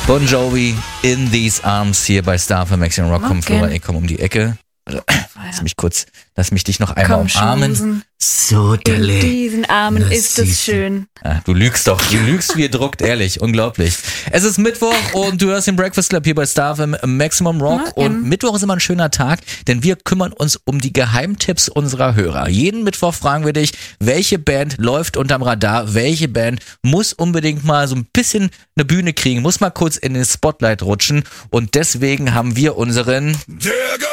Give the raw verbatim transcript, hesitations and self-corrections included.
Bon Jovi, In These Arms hier bei Star für Maximum Rock. Komm, Flora, ich komm um die Ecke. Also, lass mich kurz, lass mich dich noch einmal Komm, umarmen. Schmusen. So, Delle. In diesen Armen Na, ist es siehst du. schön. Ah, du lügst doch, du lügst wie ihr druckt, ehrlich, unglaublich. Es ist Mittwoch und du hörst den Breakfast Club hier bei Star F M Maximum Rock. Morgen. Und Mittwoch ist immer ein schöner Tag, denn wir kümmern uns um die Geheimtipps unserer Hörer. Jeden Mittwoch fragen wir dich, welche Band läuft unterm Radar, welche Band muss unbedingt mal so ein bisschen eine Bühne kriegen, muss mal kurz in den Spotlight rutschen. Und deswegen haben wir unseren... Der